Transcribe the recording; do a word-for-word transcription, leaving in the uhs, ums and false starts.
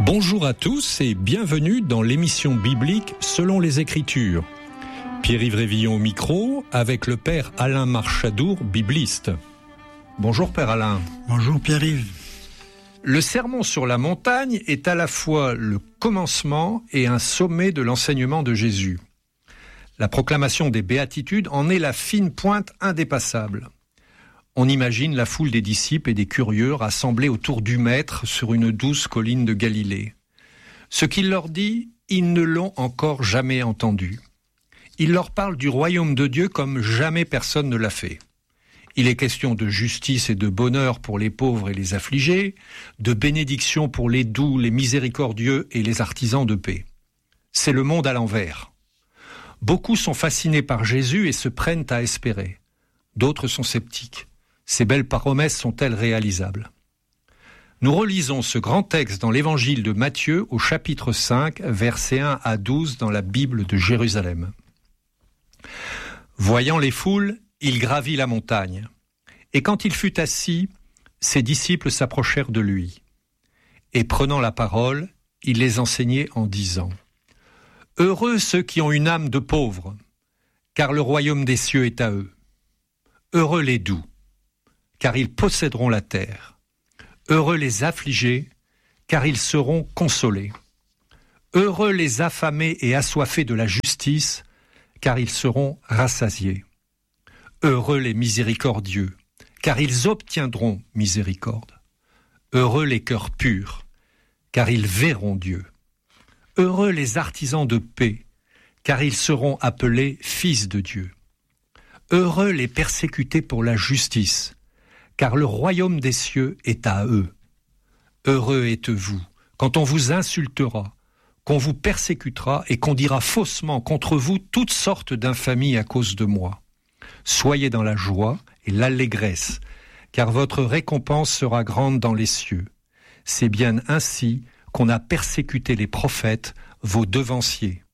Bonjour à tous et bienvenue dans l'émission biblique Selon les Écritures. Pierre-Yves Révillon au micro avec le Père Alain Marchadour, bibliste. Bonjour Père Alain. Bonjour Pierre-Yves. Le sermon sur la montagne est à la fois le commencement et un sommet de l'enseignement de Jésus. La proclamation des béatitudes en est la fine pointe indépassable. On imagine la foule des disciples et des curieux rassemblés autour du Maître sur une douce colline de Galilée. Ce qu'il leur dit, ils ne l'ont encore jamais entendu. Il leur parle du royaume de Dieu comme jamais personne ne l'a fait. Il est question de justice et de bonheur pour les pauvres et les affligés, de bénédiction pour les doux, les miséricordieux et les artisans de paix. C'est le monde à l'envers. Beaucoup sont fascinés par Jésus et se prennent à espérer. D'autres sont sceptiques. Ces belles promesses sont-elles réalisables ? Nous relisons ce grand texte dans l'évangile de Matthieu au chapitre cinq, versets un à douze dans la Bible de Jérusalem. Voyant les foules, il gravit la montagne. Et quand il fut assis, ses disciples s'approchèrent de lui. Et prenant la parole, il les enseignait en disant : « Heureux ceux qui ont une âme de pauvres, car le royaume des cieux est à eux. Heureux les doux, car ils posséderont la terre. Heureux les affligés, car ils seront consolés. Heureux les affamés et assoiffés de la justice, car ils seront rassasiés. Heureux les miséricordieux, car ils obtiendront miséricorde. Heureux les cœurs purs, car ils verront Dieu. Heureux les artisans de paix, car ils seront appelés fils de Dieu. Heureux les persécutés pour la justice, car le royaume des cieux est à eux. Heureux êtes-vous quand on vous insultera, qu'on vous persécutera et qu'on dira faussement contre vous toutes sortes d'infamies à cause de moi. Soyez dans la joie et l'allégresse, car votre récompense sera grande dans les cieux. C'est bien ainsi qu'on a persécuté les prophètes, vos devanciers.